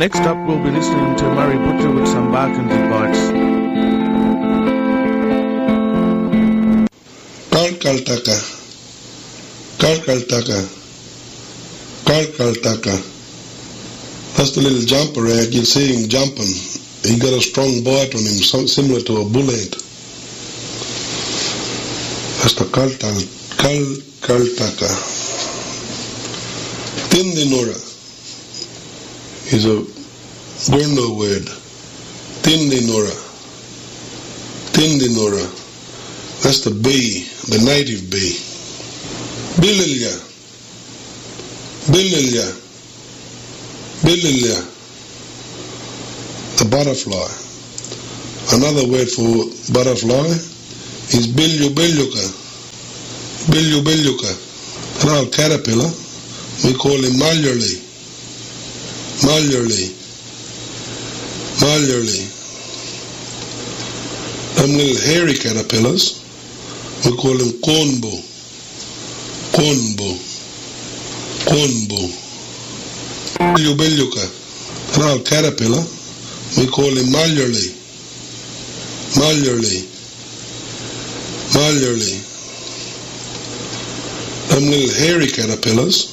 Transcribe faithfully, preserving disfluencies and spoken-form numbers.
Next up, we'll be listening to Murray Butcher with some Barkindji Bites. Kalkaltaka, Kalkaltaka, Kalkaltaka. That's the little jumper rag. You see him jumping. He got a strong bite on him, similar to a bullet. That's the Kaltal, Kalkaltaka. Tindinura is a Gurno word. Tindinura. Tindinura. That's the bee, the native bee. Bililya. Bililya. Bililya. The butterfly. Another word for butterfly is bilyu bilyuka. Bilyu bilyuka. An old caterpillar, we call him malyarly. Malyarly. Malyarly. Them little hairy caterpillars, we call him konbo. Konbo. Konbo. Bilyu bilyuka. An old caterpillar, we call him malyarly. Malyarly. Malyarly. Them little hairy caterpillars,